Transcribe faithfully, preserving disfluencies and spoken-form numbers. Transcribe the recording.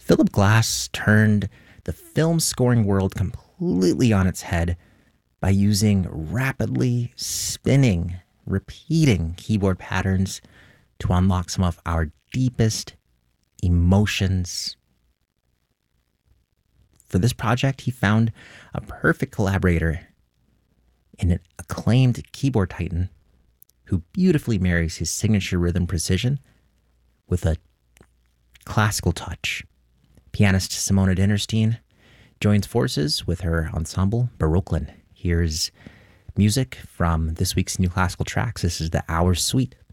Philip Glass turned the film scoring world completely on its head by using rapidly spinning, repeating keyboard patterns to unlock some of our deepest emotions. For this project, he found a perfect collaborator in an acclaimed keyboard titan who beautifully marries his signature rhythm precision with a classical touch. Pianist Simona Dinnerstein joins forces with her ensemble, Baroqueland. Here's music from this week's New Classical Tracks. This is the Hours Suite.